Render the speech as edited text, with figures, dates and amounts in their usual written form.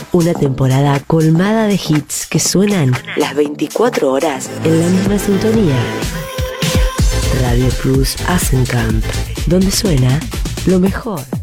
Una temporada colmada de hits que suenan las 24 horas en la misma sintonía. Radio Plus Asencamp, donde suena lo mejor.